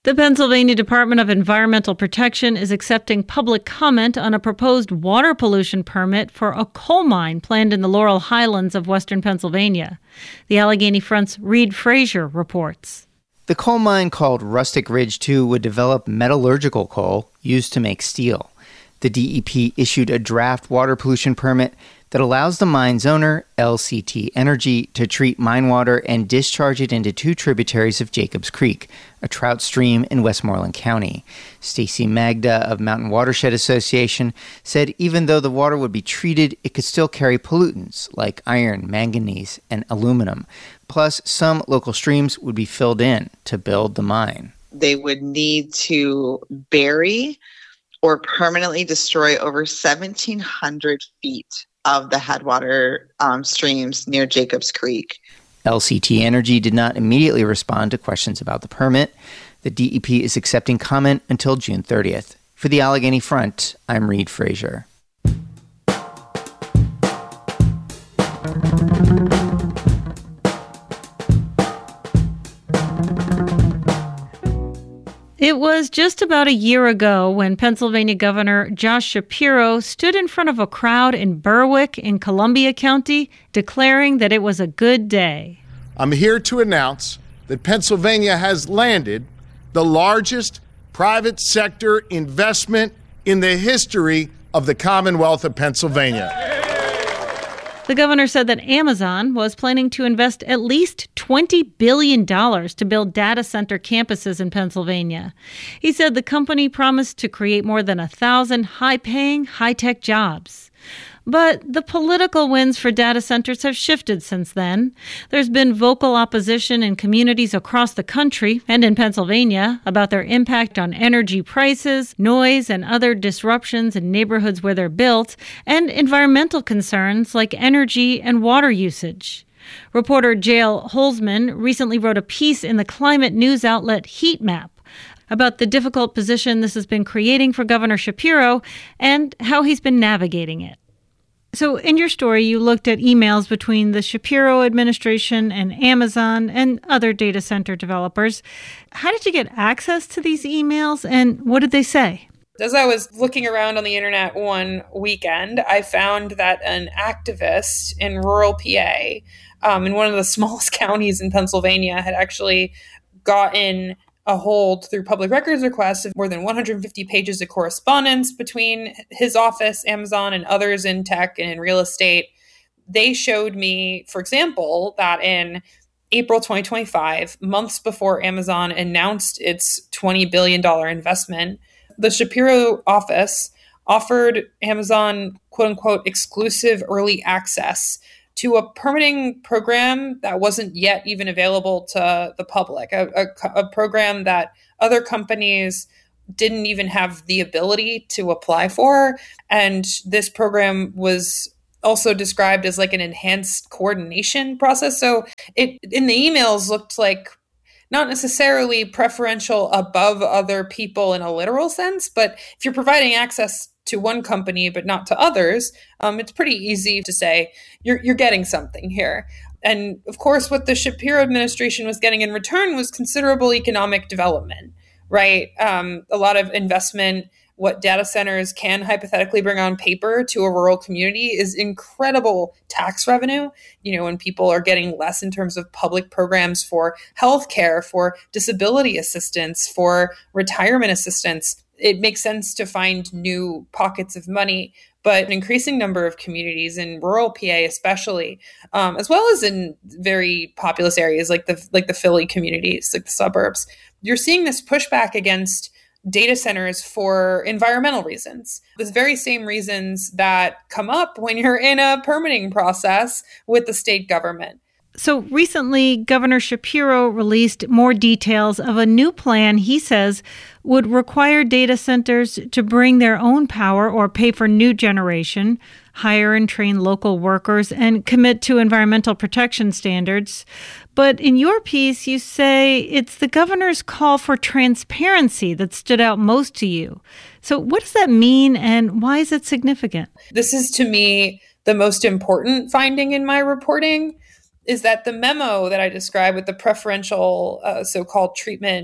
The Pennsylvania Department of Environmental Protection is accepting public comment on a proposed water pollution permit for a coal mine planned in the Laurel Highlands of western Pennsylvania. The Allegheny Front's Reed Frazier reports. The coal mine called Rustic Ridge 2 would develop metallurgical coal used to make steel. The DEP issued a draft water pollution permit that allows the mine's owner, LCT Energy, to treat mine water and discharge it into two tributaries of Jacobs Creek, a trout stream in Westmoreland County. Stacy Magda of Mountain Watershed Association said even though the water would be treated, it could still carry pollutants like iron, manganese, and aluminum. Plus, some local streams would be filled in to build the mine. They would need to bury or permanently destroy over 1,700 feet of the headwater streams near Jacobs Creek. LCT Energy did not immediately respond to questions about the permit. The DEP is accepting comment until June 30th. For the Allegheny Front, I'm Reed Frazier. It was just about a year ago when Pennsylvania Governor Josh Shapiro stood in front of a crowd in Berwick in Columbia County, declaring that it was a good day. I'm here to announce that Pennsylvania has landed the largest private sector investment in the history of the Commonwealth of Pennsylvania. The governor said that Amazon was planning to invest at least $20 billion to build data center campuses in Pennsylvania. He said the company promised to create more than 1,000 high-paying, high-tech jobs. But the political winds for data centers have shifted since then. There's been vocal opposition in communities across the country and in Pennsylvania about their impact on energy prices, noise, and other disruptions in neighborhoods where they're built, and environmental concerns like energy and water usage. Reporter Jael Holzman recently wrote a piece in the climate news outlet Heat Map about the difficult position this has been creating for Governor Shapiro and how he's been navigating it. So in your story, you looked at emails between the Shapiro administration and Amazon and other data center developers. How did you get access to these emails, and what did they say? As I was looking around on the internet one weekend, I found that an activist in rural PA, in one of the smallest counties in Pennsylvania, had actually gotten a hold through public records requests of more than 150 pages of correspondence between his office, Amazon, and others in tech and in real estate. They showed me, for example, that in April 2025, months before Amazon announced its $20 billion investment, the Shapiro office offered Amazon, quote unquote, exclusive early access to a permitting program that wasn't yet even available to the public, a program that other companies didn't even have the ability to apply for. And this program was also described as like an enhanced coordination process. So it in the emails looked like not necessarily preferential above other people in a literal sense, but if you're providing access to one company but not to others, it's pretty easy to say you're getting something here. And of course, what the Shapiro administration was getting in return was considerable economic development, right? A lot of investment. What data centers can hypothetically bring on paper to a rural community is incredible tax revenue. You know, when people are getting less in terms of public programs for healthcare, for disability assistance, for retirement assistance, it makes sense to find new pockets of money. But an increasing number of communities in rural PA, especially, as well as in very populous areas like the Philly communities, like the suburbs, you're seeing this pushback against data centers for environmental reasons, the very same reasons that come up when you're in a permitting process with the state government. So recently, Governor Shapiro released more details of a new plan he says would require data centers to bring their own power or pay for new generation, hire and train local workers, and commit to environmental protection standards. But in your piece, you say it's the governor's call for transparency that stood out most to you. So what does that mean, and why is it significant? This is, to me, the most important finding in my reporting, is that the memo that I described with the preferential so-called treatment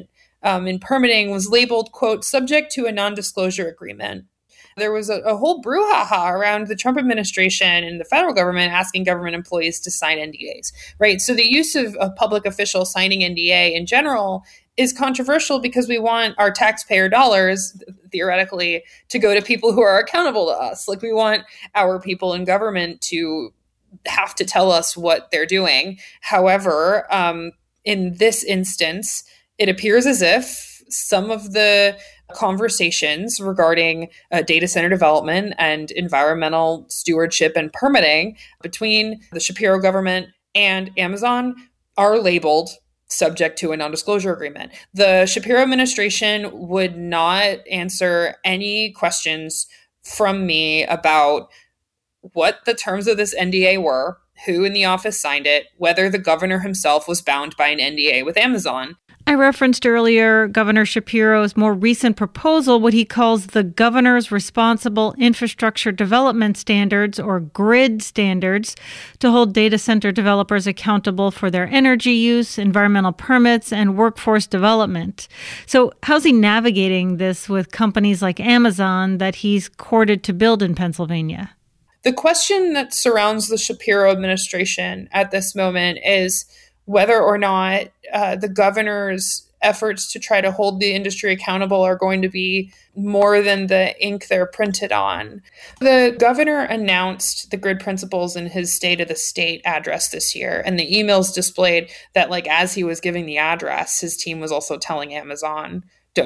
in permitting was labeled, quote, subject to a non-disclosure agreement. There was a whole brouhaha around the Trump administration and the federal government asking government employees to sign NDAs, right? So the use of a public official signing NDA in general is controversial because we want our taxpayer dollars, theoretically, to go to people who are accountable to us. Like, we want our people in government to have to tell us what they're doing. However, in this instance, it appears as if some of the conversations regarding data center development and environmental stewardship and permitting between the Shapiro government and Amazon are labeled subject to a non-disclosure agreement. The Shapiro administration would not answer any questions from me about what the terms of this NDA were, who in the office signed it, whether the governor himself was bound by an NDA with Amazon. I referenced earlier Governor Shapiro's more recent proposal, what he calls the Governor's Responsible Infrastructure Development Standards, or GRID standards, to hold data center developers accountable for their energy use, environmental permits, and workforce development. So how's he navigating this with companies like Amazon that he's courted to build in Pennsylvania? The question that surrounds the Shapiro administration at this moment is whether or not the governor's efforts to try to hold the industry accountable are going to be more than the ink they're printed on. The governor announced the GRID principles in his State of the State address this year, and the emails displayed that, like, as he was giving the address, his team was also telling Amazon,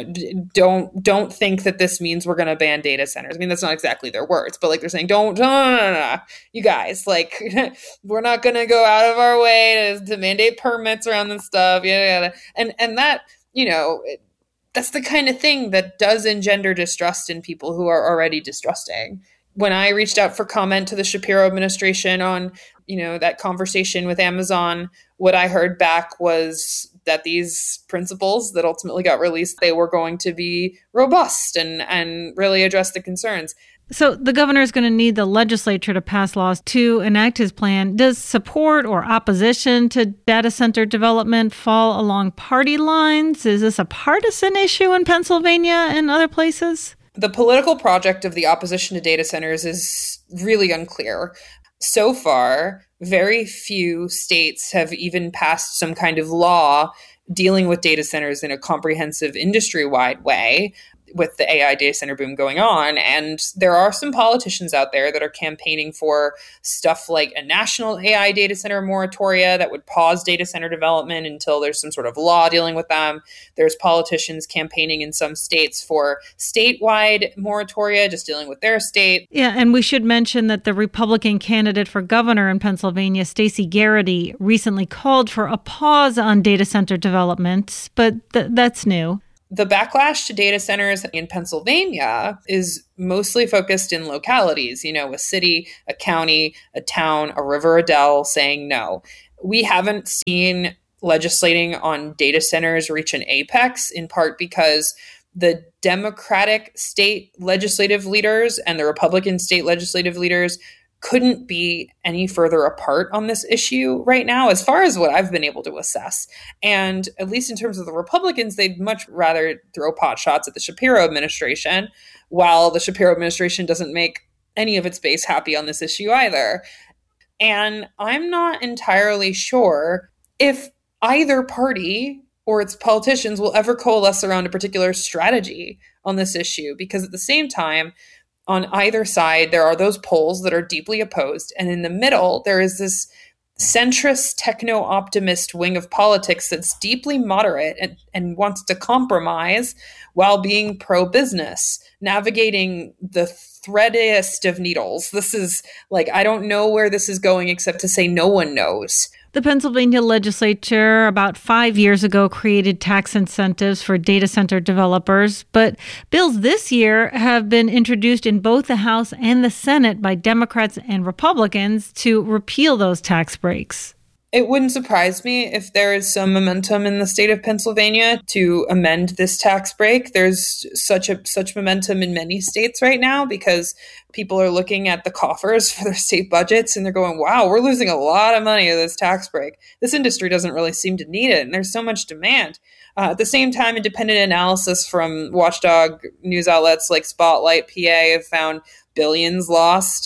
don't think that this means we're going to ban data centers. I mean, that's not exactly their words, but like, they're saying, no, you guys, like, we're not going to go out of our way to mandate permits around this stuff. Yeah. And that, that's the kind of thing that does engender distrust in people who are already distrusting. When I reached out for comment to the Shapiro administration on, that conversation with Amazon, what I heard back was that these principles that ultimately got released, they were going to be robust and really address the concerns. So the governor is going to need the legislature to pass laws to enact his plan. Does support or opposition to data center development fall along party lines? Is this a partisan issue in Pennsylvania and other places? The political project of the opposition to data centers is really unclear. So far, very few states have even passed some kind of law dealing with data centers in a comprehensive industry-wide way, with the AI data center boom going on. And there are some politicians out there that are campaigning for stuff like a national AI data center moratoria that would pause data center development until there's some sort of law dealing with them. There's politicians campaigning in some states for statewide moratoria, just dealing with their state. Yeah, and we should mention that the Republican candidate for governor in Pennsylvania, Stacey Garrity, recently called for a pause on data center development, but that's new. The backlash to data centers in Pennsylvania is mostly focused in localities, a city, a county, a town, a river, a dell saying no. We haven't seen legislating on data centers reach an apex, in part because the Democratic state legislative leaders and the Republican state legislative leaders couldn't be any further apart on this issue right now, as far as what I've been able to assess. And at least in terms of the Republicans, they'd much rather throw pot shots at the Shapiro administration, while the Shapiro administration doesn't make any of its base happy on this issue either. And I'm not entirely sure if either party or its politicians will ever coalesce around a particular strategy on this issue, because at the same time, on either side, there are those poles that are deeply opposed. And in the middle, there is this centrist techno-optimist wing of politics that's deeply moderate and wants to compromise while being pro-business, navigating the threadiest of needles. This is like, I don't know where this is going except to say no one knows. The Pennsylvania legislature about 5 years ago created tax incentives for data center developers, but bills this year have been introduced in both the House and the Senate by Democrats and Republicans to repeal those tax breaks. It wouldn't surprise me if there is some momentum in the state of Pennsylvania to amend this tax break. There's such momentum in many states right now because people are looking at the coffers for their state budgets and they're going, wow, we're losing a lot of money with this tax break. This industry doesn't really seem to need it, and there's so much demand. At the same time, independent analysis from watchdog news outlets like Spotlight PA have found billions lost,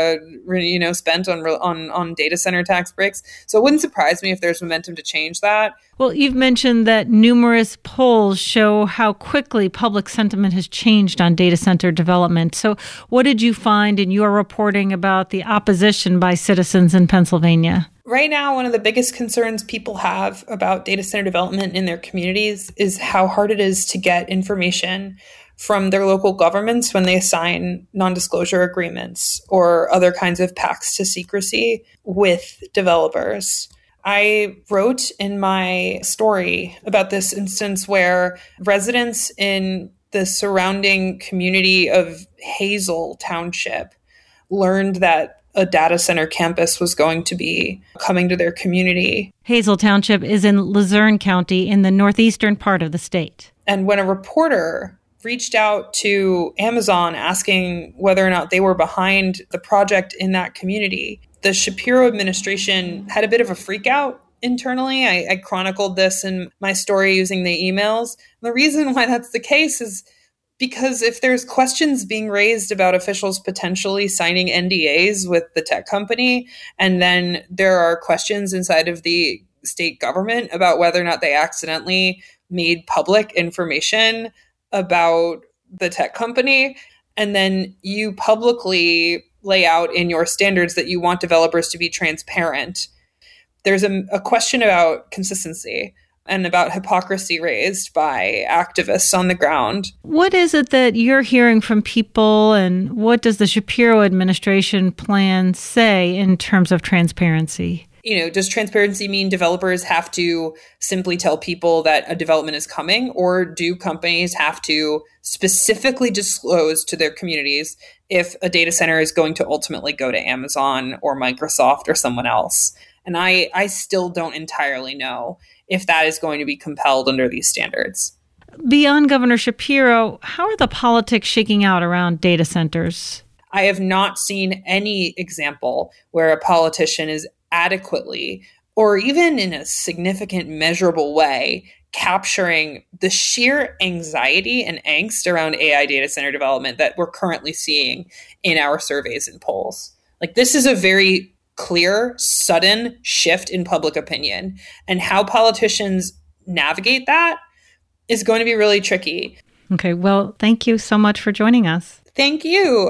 spent on data center tax breaks. So it wouldn't surprise me if there's momentum to change that. Well, you've mentioned that numerous polls show how quickly public sentiment has changed on data center development. So what did you find in your reporting about the opposition by citizens in Pennsylvania? Right now, one of the biggest concerns people have about data center development in their communities is how hard it is to get information from their local governments when they sign non-disclosure agreements or other kinds of pacts to secrecy with developers. I wrote in my story about this instance where residents in the surrounding community of Hazel Township learned that a data center campus was going to be coming to their community. Hazel Township is in Luzerne County in the northeastern part of the state. And when a reporter reached out to Amazon asking whether or not they were behind the project in that community, the Shapiro administration had a bit of a freak out internally. I chronicled this in my story using the emails. The reason why that's the case is because if there's questions being raised about officials potentially signing NDAs with the tech company, and then there are questions inside of the state government about whether or not they accidentally made public information about the tech company, and then you publicly lay out in your standards that you want developers to be transparent, there's a question about consistency and about hypocrisy raised by activists on the ground. What is it that you're hearing from people, and what does the Shapiro administration plan say in terms of transparency? Does transparency mean developers have to simply tell people that a development is coming, or do companies have to specifically disclose to their communities if a data center is going to ultimately go to Amazon or Microsoft or someone else? And I still don't entirely know if that is going to be compelled under these standards. Beyond Governor Shapiro, how are the politics shaking out around data centers? I have not seen any example where a politician is adequately, or even in a significant measurable way, capturing the sheer anxiety and angst around AI data center development that we're currently seeing in our surveys and polls. Like, this is a very clear, sudden shift in public opinion, and how politicians navigate that is going to be really tricky. Okay, well, thank you so much for joining us. Thank you.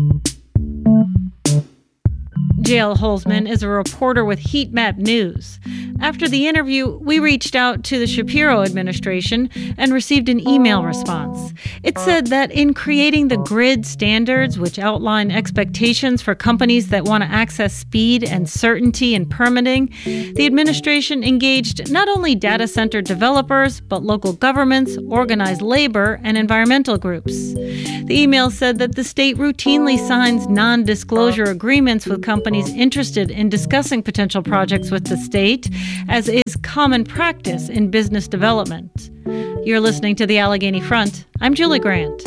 JL Holzman is a reporter with Heat Map News. After the interview, we reached out to the Shapiro administration and received an email response. It said that in creating the grid standards, which outline expectations for companies that want to access speed and certainty in permitting, the administration engaged not only data center developers, but local governments, organized labor, and environmental groups. The email said that the state routinely signs non-disclosure agreements with companies interested in discussing potential projects with the state, as is common practice in business development. You're listening to the Allegheny Front. I'm Julie Grant.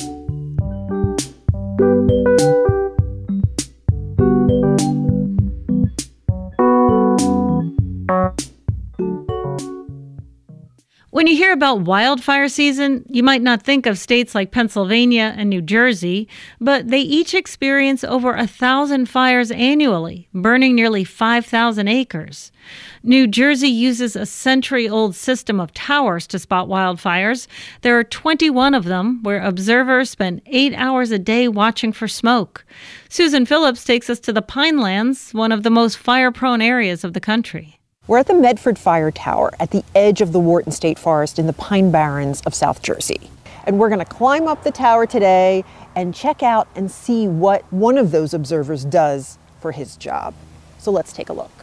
When you hear about wildfire season, you might not think of states like Pennsylvania and New Jersey, but they each experience over 1,000 fires annually, burning nearly 5,000 acres. New Jersey uses a century-old system of towers to spot wildfires. There are 21 of them, where observers spend 8 hours a day watching for smoke. Susan Phillips takes us to the Pinelands, one of the most fire-prone areas of the country. We're at the Medford Fire Tower at the edge of the Wharton State Forest in the Pine Barrens of South Jersey. And we're going to climb up the tower today and check out and see what one of those observers does for his job. So let's take a look.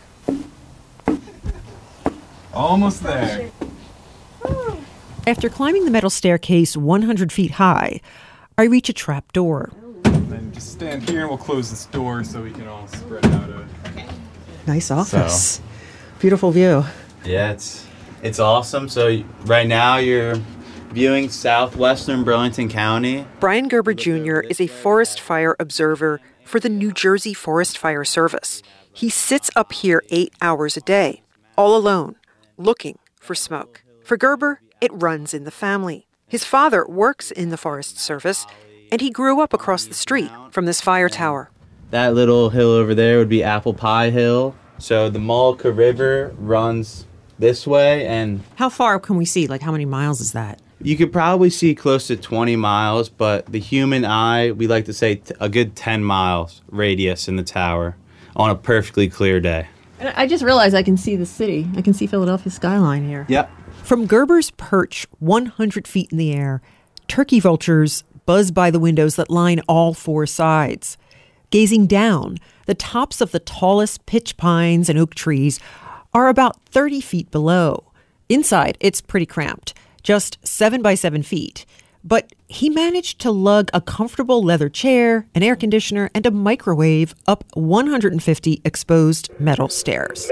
Almost there. After climbing the metal staircase 100 feet high, I reach a trap door. And then just stand here and we'll close this door so we can all spread out. Nice office. Beautiful view. Yeah, it's awesome. So right now you're viewing southwestern Burlington County. Brian Gerber Jr. is a forest fire observer for the New Jersey Forest Fire Service. He sits up here 8 hours a day, all alone, looking for smoke. For Gerber, It runs in the family. His father works in the Forest Service, and he grew up across the street from this fire tower. That little hill over there would be Apple Pie Hill. So the Mullica River runs this way, and How far can we see? Like, how many miles is that? you could probably see close to 20 miles, but the human eye, we like to say a good 10 miles radius in the tower on a perfectly clear day. And I just realized I can see the city. I can see Philadelphia skyline here. Yep. From Gerber's perch, 100 feet in the air, turkey vultures buzz by the windows that line all four sides. Gazing down, the tops of the tallest pitch pines and oak trees are about 30 feet below. Inside, it's pretty cramped, just 7 by 7 feet. But he managed to lug a comfortable leather chair, an air conditioner, and a microwave up 150 exposed metal stairs.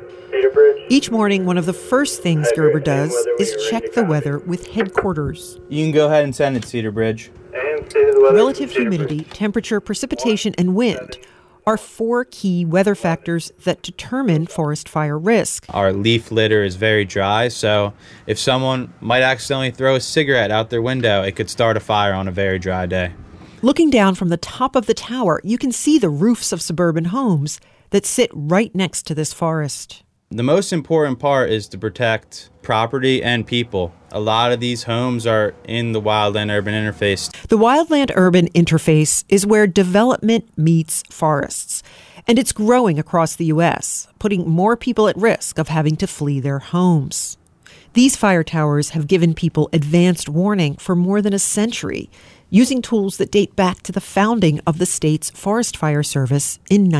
Each morning, one of the first things Gerber does is check the weather with headquarters. You can go ahead and send it, Cedar Bridge. Relative humidity, temperature, precipitation, and wind are four key weather factors that determine forest fire risk. Our leaf litter is very dry, so if someone might accidentally throw a cigarette out their window, it could start a fire on a very dry day. Looking down from the top of the tower, you can see the roofs of suburban homes that sit right next to this forest. The most important part is to protect property and people. A lot of these homes are in the wildland-urban interface. The wildland-urban interface is where development meets forests, and it's growing across the U.S., putting more people at risk of having to flee their homes. These fire towers have given people advanced warning for more than a century, using tools that date back to the founding of the state's Forest Fire Service in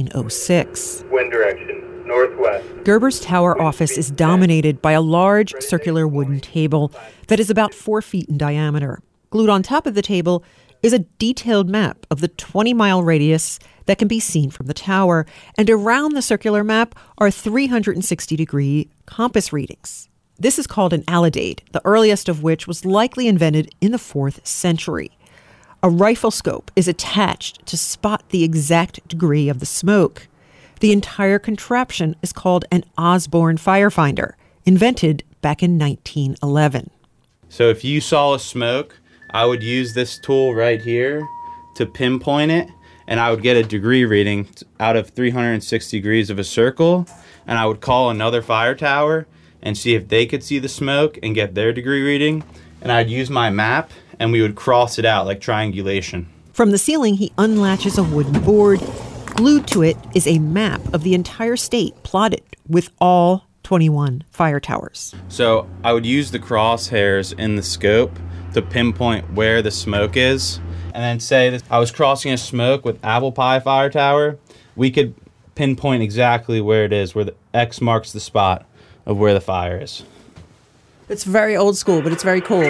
1906. Wind direction. Northwest. Gerber's tower office is dominated by a large circular wooden table that is about 4 feet in diameter. Glued on top of the table is a detailed map of the 20-mile radius that can be seen from the tower, and around the circular map are 360-degree compass readings. This is called an alidade, the earliest of which was likely invented in the 4th century. A rifle scope is attached to spot the exact degree of the smoke. The entire contraption is called an Osborne firefinder, invented back in 1911. So if you saw a smoke, I would use this tool right here to pinpoint it, and I would get a degree reading out of 360 degrees of a circle, and I would call another fire tower and see if they could see the smoke and get their degree reading, and I'd use my map, and we would cross it out like triangulation. From the ceiling, he unlatches a wooden board. Glued to it is a map of the entire state plotted with all 21 fire towers. So I would use the crosshairs in the scope to pinpoint where the smoke is. And then say that I was crossing a smoke with Apple Pie Fire Tower, we could pinpoint exactly where it is, where the X marks the spot of where the fire is. It's very old school, but it's very cool.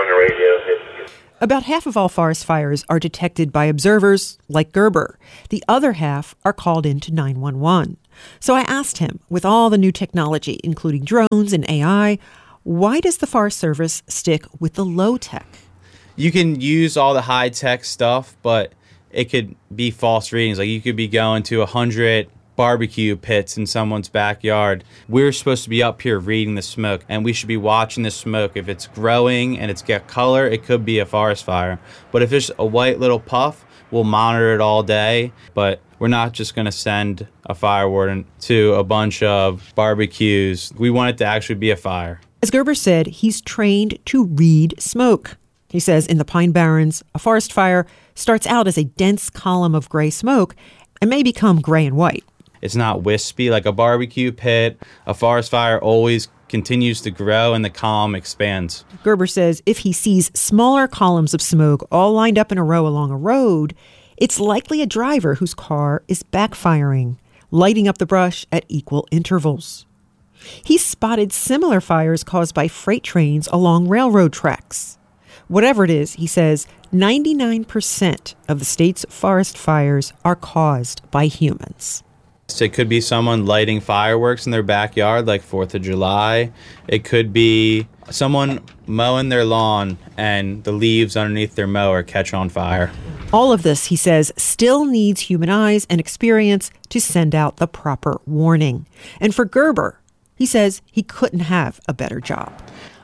About half of all forest fires are detected by observers like Gerber. The other half are called into 911. So I asked him, with all the new technology, including drones and AI, why does the Forest Service stick with the low tech? You can use all the high-tech stuff, but it could be false readings. Like you could be going to 100 barbecue pits in someone's backyard. We're supposed to be up here reading the smoke, and we should be watching the smoke. If it's growing and it's got color, it could be a forest fire. But if it's a white little puff, we'll monitor it all day. But we're not just going to send a fire warden to a bunch of barbecues. We want it to actually be a fire. As Gerber said, he's trained to read smoke. He says in the Pine Barrens, a forest fire starts out as a dense column of gray smoke and may become gray and white. It's not wispy like a barbecue pit. A forest fire always continues to grow and the column expands. Gerber says if he sees smaller columns of smoke all lined up in a row along a road, it's likely a driver whose car is backfiring, lighting up the brush at equal intervals. He's spotted similar fires caused by freight trains along railroad tracks. Whatever it is, he says, 99% of the state's forest fires are caused by humans. It could be someone lighting fireworks in their backyard, like 4th of July. It could be someone mowing their lawn and the leaves underneath their mower catch on fire. All of this, he says, still needs human eyes and experience to send out the proper warning. And for Gerber, he says he couldn't have a better job.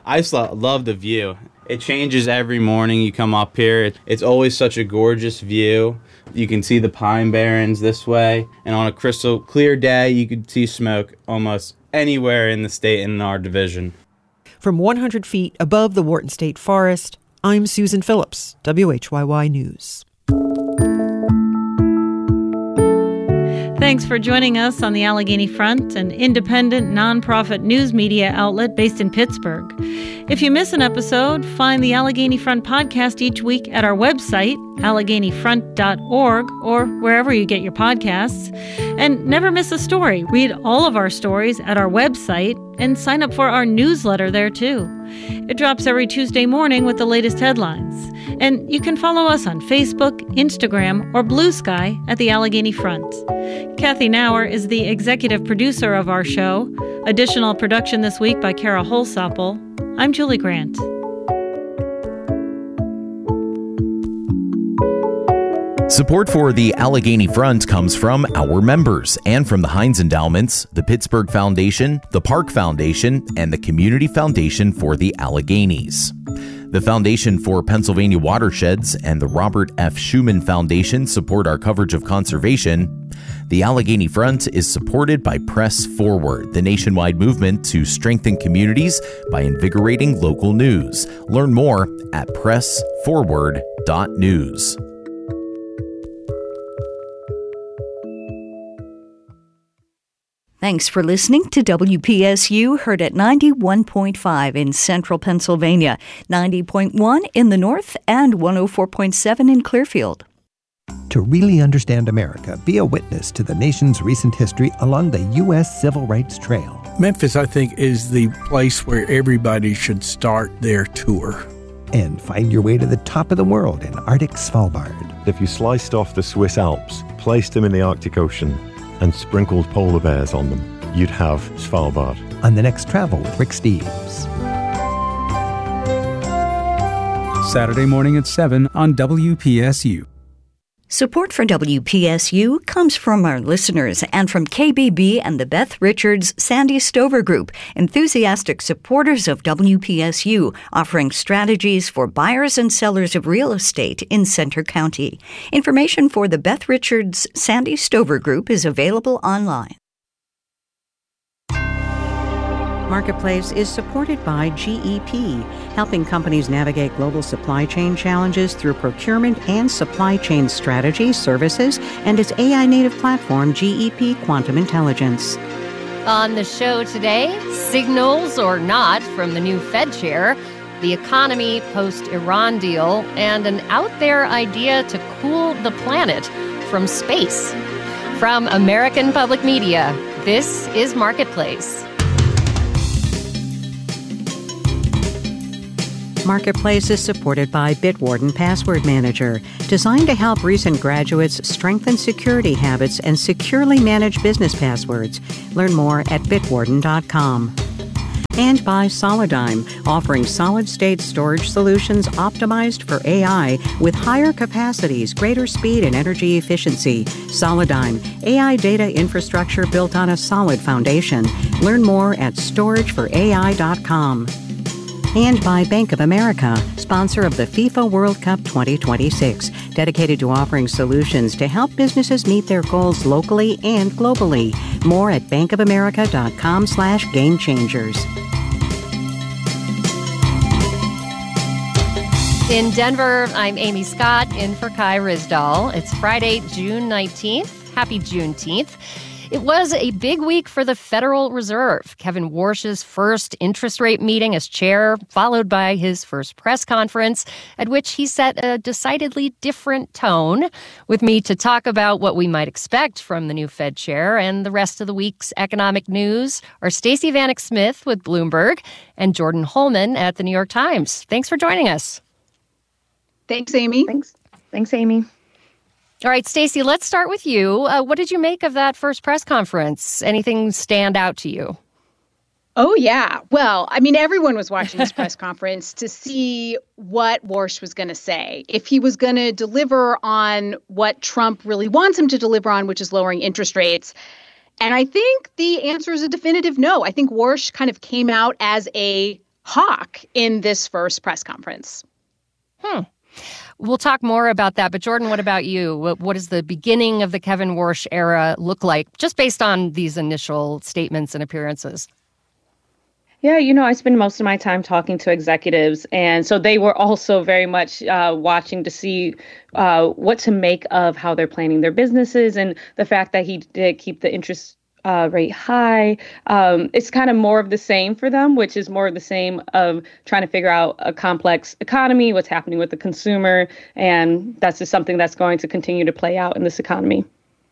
I just love the view. It changes every morning you come up here. It's always such a gorgeous view. You can see the Pine Barrens this way, and on a crystal clear day, you could see smoke almost anywhere in the state in our division. From 100 feet above the Wharton State Forest, I'm Susan Phillips, WHYY News. Thanks for joining us on the Allegheny Front, an independent, nonprofit news media outlet based in Pittsburgh. If you miss an episode, find the Allegheny Front podcast each week at our website, AlleghenyFront.org, or wherever you get your podcasts. And never miss a story. Read all of our stories at our website and sign up for our newsletter there, too. It drops every Tuesday morning with the latest headlines. And you can follow us on Facebook, Instagram, or Blue Sky at the Allegheny Front. Kathy Nauer is the executive producer of our show. Additional production this week by Kara Holsopple. I'm Julie Grant. Support for the Allegheny Front comes from our members and from the Heinz Endowments, the Pittsburgh Foundation, the Park Foundation, and the Community Foundation for the Alleghenies. The Foundation for Pennsylvania Watersheds and the Robert F. Schuman Foundation support our coverage of conservation. The Allegheny Front is supported by Press Forward, the nationwide movement to strengthen communities by invigorating local news. Learn more at pressforward.news. Thanks for listening to WPSU, heard at 91.5 in central Pennsylvania, 90.1 in the north, and 104.7 in Clearfield. To really understand America, be a witness to the nation's recent history along the U.S. Civil Rights Trail. Memphis, I think, is the place where everybody should start their tour. And find your way to the top of the world in Arctic Svalbard. If you sliced off the Swiss Alps, placed them in the Arctic Ocean, and sprinkled polar bears on them, you'd have Svalbard. On the next Travel with Rick Steves. Saturday morning at 7 on WPSU. Support for WPSU comes from our listeners and from KBB and the Beth Richards Sandy Stover Group, enthusiastic supporters of WPSU, offering strategies for buyers and sellers of real estate in Center County. Information for the Beth Richards Sandy Stover Group is available online. Marketplace is supported by GEP, helping companies navigate global supply chain challenges through procurement and supply chain strategy, services, and its AI-native platform, GEP Quantum Intelligence. On the show today, signals or not from the new Fed chair, the economy post-Iran deal, and an out-there idea to cool the planet from space. From American Public Media, this is Marketplace. Marketplace is supported by Bitwarden Password Manager, designed to help recent graduates strengthen security habits and securely manage business passwords. Learn more at bitwarden.com. And by Solidigm, offering solid-state storage solutions optimized for AI with higher capacities, greater speed, and energy efficiency. Solidigm, AI data infrastructure built on a solid foundation. Learn more at storageforai.com. And by Bank of America, sponsor of the FIFA World Cup 2026, dedicated to offering solutions to help businesses meet their goals locally and globally. More at bankofamerica.com/gamechangers. In Denver, I'm Amy Scott, in for Kai Ryssdal. It's Friday, June 19th. Happy Juneteenth. It was a big week for the Federal Reserve. Kevin Warsh's first interest rate meeting as chair, followed by his first press conference, at which he set a decidedly different tone. With me to talk about what we might expect from the new Fed chair and the rest of the week's economic news are Stacey Vanek Smith with Bloomberg and Jordan Holman at the New York Times. Thanks for joining us. Thanks, Amy. Thanks, Amy. All right, Stacey, let's start with you. What did you make of that first press conference? Anything stand out to you? Oh, yeah. Well, I mean, everyone was watching this press conference to see what Warsh was going to say. If he was going to deliver on what Trump really wants him to deliver on, which is lowering interest rates. And I think the answer is a definitive no. I think Warsh kind of came out as a hawk in this first press conference. We'll talk more about that. But Jordan, what about you? What does the beginning of the Kevin Warsh era look like, just based on these initial statements and appearances? Yeah, I spend most of my time talking to executives. And so they were also very much watching to see what to make of how they're planning their businesses, and the fact that he did keep the interest rate high. It's kind of more of the same for them, which is more of the same of trying to figure out a complex economy, what's happening with the consumer. And that's just something that's going to continue to play out in this economy.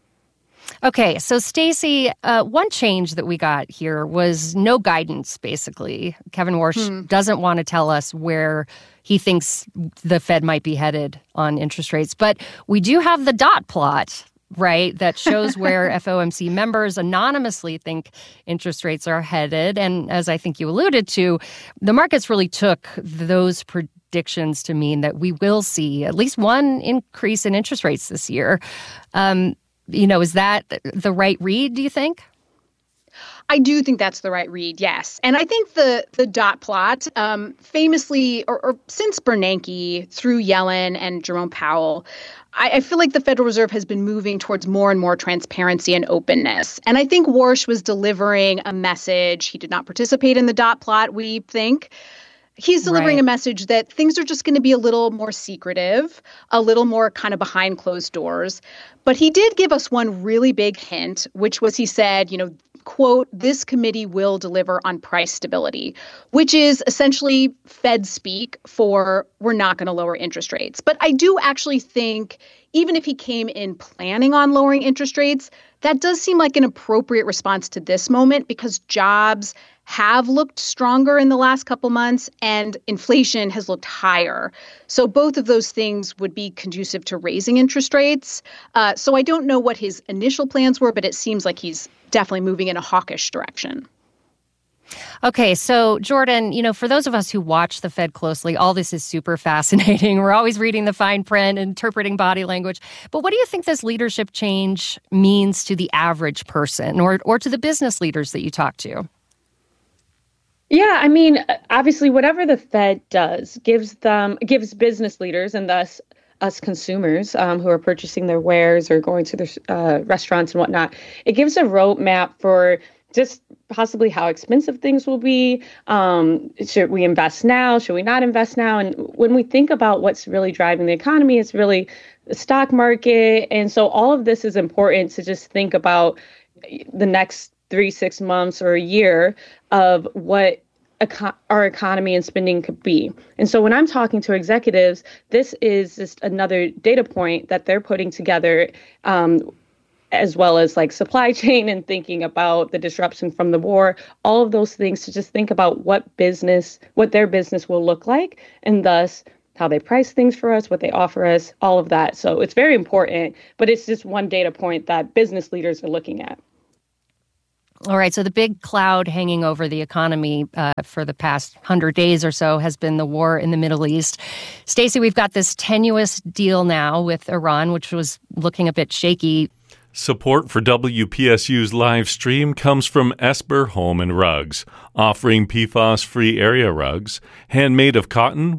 Okay, so Stacey, one change that we got here was no guidance, basically. Kevin Warsh doesn't want to tell us where he thinks the Fed might be headed on interest rates. But we do have the dot plot, right, that shows where FOMC members anonymously think interest rates are headed. And as I think you alluded to, the markets really took those predictions to mean that we will see at least one increase in interest rates this year. Is that the right read, do you think? I do think that's the right read, yes. And I think the dot plot, famously, or since Bernanke, through Yellen and Jerome Powell, I feel like the Federal Reserve has been moving towards more and more transparency and openness. And I think Warsh was delivering a message. He did not participate in the dot plot, we think. He's delivering a message that things are just going to be a little more secretive, a little more kind of behind closed doors. But he did give us one really big hint, which was he said, quote, this committee will deliver on price stability, which is essentially Fed speak for we're not going to lower interest rates. But I do actually think even if he came in planning on lowering interest rates, that does seem like an appropriate response to this moment because jobs have looked stronger in the last couple months and inflation has looked higher. So both of those things would be conducive to raising interest rates. So I don't know what his initial plans were, but it seems like he's definitely moving in a hawkish direction. Okay, so Jordan, for those of us who watch the Fed closely, all this is super fascinating. We're always reading the fine print, interpreting body language. But what do you think this leadership change means to the average person or to the business leaders that you talk to? Yeah, obviously, whatever the Fed does gives business leaders and thus us consumers who are purchasing their wares or going to their restaurants and whatnot, it gives a roadmap for just possibly how expensive things will be. Should we invest now? Should we not invest now? And when we think about what's really driving the economy, it's really the stock market. And so all of this is important to just think about the next 3-6 months or a year of what our economy and spending could be. And so when I'm talking to executives, this is just another data point that they're putting together, as well as like supply chain and thinking about the disruption from the war, all of those things to just think about what their business will look like, and thus how they price things for us, what they offer us, all of that. So it's very important, but it's just one data point that business leaders are looking at. All right, so the big cloud hanging over the economy for the past 100 days or so has been the war in the Middle East. Stacey, we've got this tenuous deal now with Iran, which was looking a bit shaky. Support for WPSU's live stream comes from Esper Home and Rugs, offering PFAS-free area rugs, handmade of cotton